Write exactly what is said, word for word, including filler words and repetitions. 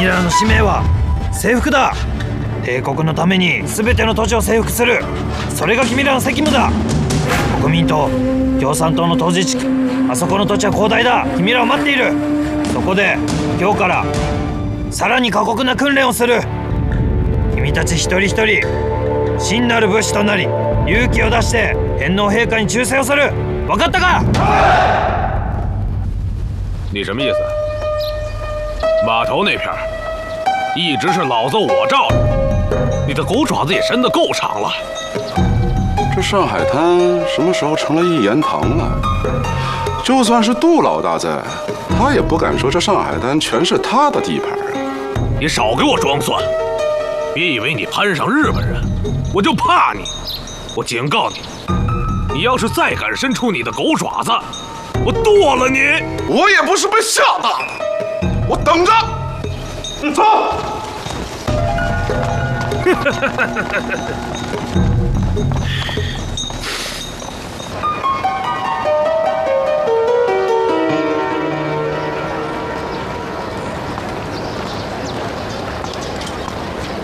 君らの使命は征服だ。帝国のために全ての土地を征服する。それが君らの責務だ。国民と共産党の統治地区、あそこの土地は広大だ。君らを待っている。そこで今日からさらに過酷な訓練をする。君たち一人一人真なる武士となり、勇気を出して天皇陛下に忠誠をする。分かったか？ 你什么意思？码头那片一直是老子我罩着，你的狗爪子也伸得够长了。 这上海滩什么时候成了一言堂了？就算是杜老大在，他也不敢说这上海滩全是他的地盘啊！ 你少给我装蒜！别以为你攀上日本人，我就怕你！我警告你，你要是再敢伸出你的狗爪子，我剁了你！ 我也不是被吓大的，我等着。走。